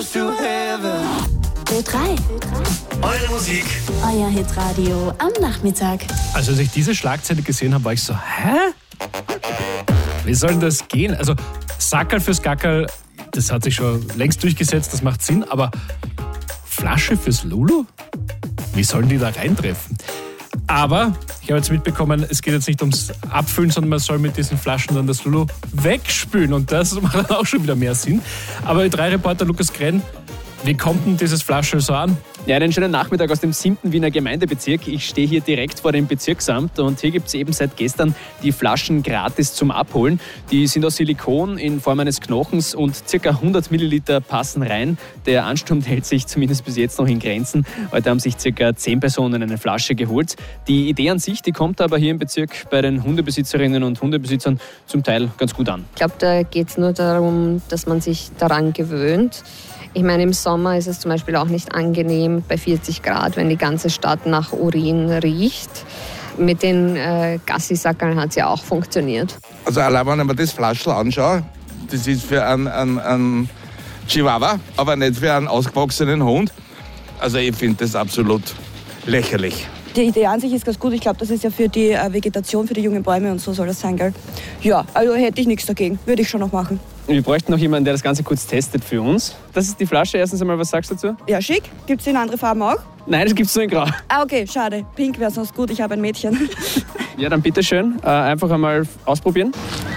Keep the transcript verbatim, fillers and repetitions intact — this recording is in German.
Ö drei. Eure Musik. Euer Hitradio am Nachmittag. Also als ich diese Schlagzeile gesehen habe, war ich so, hä? Wie soll denn das gehen? Also Sackerl fürs Gackerl, das hat sich schon längst durchgesetzt, das macht Sinn, aber Flasche fürs Lulu? Wie sollen die da reintreffen? Aber ich habe jetzt mitbekommen, es geht jetzt nicht ums Abfüllen, sondern man soll mit diesen Flaschen dann das Lulu wegspülen und das macht dann auch schon wieder mehr Sinn. Aber Ö drei Reporter Lukas Krenn, wie kommt denn dieses Flaschel so an? Ja, einen schönen Nachmittag aus dem siebten Wiener Gemeindebezirk. Ich stehe hier direkt vor dem Bezirksamt und hier gibt es eben seit gestern die Flaschen gratis zum Abholen. Die sind aus Silikon in Form eines Knochens und ca. hundert Milliliter passen rein. Der Ansturm hält sich zumindest bis jetzt noch in Grenzen. Heute haben sich ca. zehn Personen eine Flasche geholt. Die Idee an sich, die kommt aber hier im Bezirk bei den Hundebesitzerinnen und Hundebesitzern zum Teil ganz gut an. Ich glaube, da geht es nur darum, dass man sich daran gewöhnt. Ich meine, im Sommer ist es zum Beispiel auch nicht angenehm bei vierzig Grad, wenn die ganze Stadt nach Urin riecht. Mit den äh, Gassi-Sackerln hat es ja auch funktioniert. Also allein wenn ich mir das Flaschel anschaue, das ist für einen, einen, einen Chihuahua, aber nicht für einen ausgewachsenen Hund. Also ich finde das absolut lächerlich. Die Idee an sich ist ganz gut. Ich glaube, das ist ja für die äh, Vegetation, für die jungen Bäume und so soll das sein, gell? Ja, also hätte ich nichts dagegen. Würde ich schon noch machen. Wir bräuchten noch jemanden, der das Ganze kurz testet für uns. Das ist die Flasche. Erstens einmal, was sagst du dazu? Ja, schick. Gibt es in andere Farben auch? Nein, das gibt es nur in Grau. Ah, okay, schade. Pink wäre sonst gut. Ich habe ein Mädchen. Ja, dann bitteschön. Äh, einfach einmal ausprobieren.